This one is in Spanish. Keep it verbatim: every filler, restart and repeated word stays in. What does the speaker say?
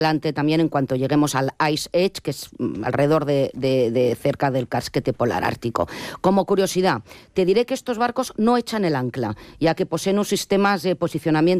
adelante también en cuanto lleguemos al Ice Edge, que es alrededor de, de, de cerca del casquete polar ártico. Como curiosidad, te diré que estos barcos no echan el ancla, ya que poseen un sistema de posicionamiento